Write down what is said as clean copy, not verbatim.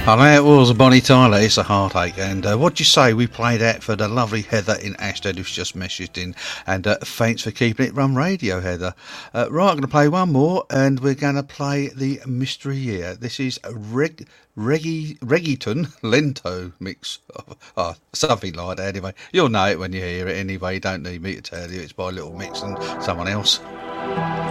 And that was Bonnie Tyler, It's a Heartache. And what'd you say? We played that for the lovely Heather in Ashtead who's just messaged in. And thanks for keeping it Rum Radio, Heather. Right, I'm going to play one more and we're going to play the Mystery Year. This is Reggaeton Lento mix. Something like that anyway. You'll know it when you hear it anyway. You don't need me to tell you. It's by Little Mix and someone else.